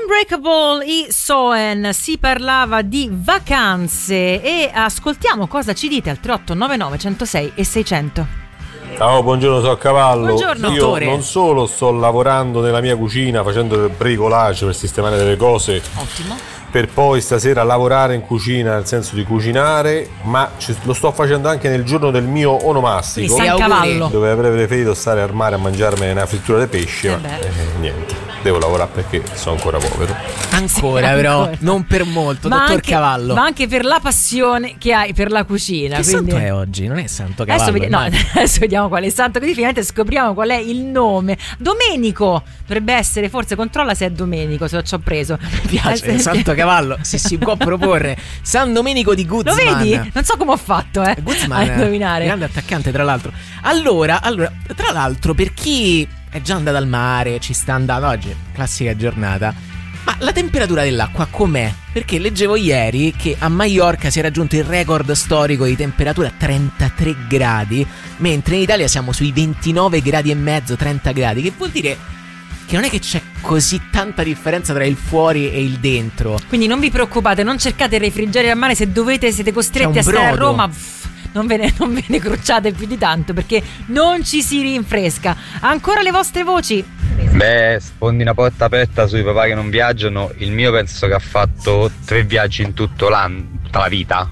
Unbreakable i Soen, si parlava di vacanze e ascoltiamo cosa ci dite al 3899 106 e 600. Ciao, buongiorno, sono a Cavallo. Buongiorno, io dottore. non solo sto lavorando nella mia cucina facendo del bricolage per sistemare delle cose, Ottimo. per poi stasera lavorare in cucina nel senso di cucinare, ma lo sto facendo anche nel giorno del mio onomastico, San Cavallo. dove avrei preferito stare al mare a mangiarmi una frittura di pesce, ma niente, devo lavorare perché sono ancora povero. Ancora però, non per molto, Ma dottor anche, Cavallo. ma anche per la passione che hai per la cucina. Che quindi... santo è oggi? Non è Santo Cavallo? Adesso vediamo qual è il santo, così finalmente scopriamo qual è il nome. Domenico dovrebbe essere, forse controlla se è Domenico, se lo ci ho preso. Mi piace, Santo Cavallo, se si può proporre San Domenico di Guzman. Lo vedi? Non so come ho fatto Guzman, a indovinare. Grande attaccante tra l'altro. Allora, tra l'altro, per chi è già andato al mare, ci sta andando oggi, classica giornata, ma la temperatura dell'acqua com'è? Perché leggevo ieri che a Maiorca si è raggiunto il record storico di temperatura 33 gradi, mentre in Italia siamo sui 29 gradi e mezzo, 30 gradi, che vuol dire che non è che c'è così tanta differenza tra il fuori e il dentro. Quindi non vi preoccupate, non cercate il refrigerio al mare, se siete costretti a stare a Roma. Non ve ne crucciate più di tanto, perché non ci si rinfresca. Ancora le vostre voci? Beh, sfondi una porta aperta sui papà che non viaggiano. Il mio penso che ha fatto 3 viaggi in tutta la vita.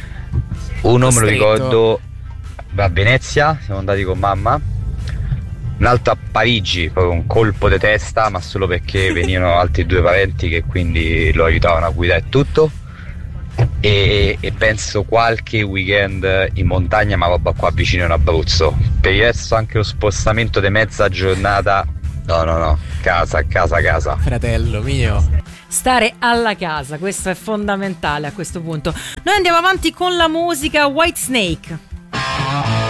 Uno me lo ricordo a Venezia, siamo andati con mamma. Un altro a Parigi, proprio un colpo di testa, ma solo perché venivano altri 2 parenti che quindi lo aiutavano a guidare tutto. E penso qualche weekend in montagna, ma roba qua vicino in Abruzzo. Per il resto anche lo spostamento di mezza giornata. No, casa. Fratello mio, Stare alla casa, questo è fondamentale a questo punto. Noi andiamo avanti con la musica. Whitesnake.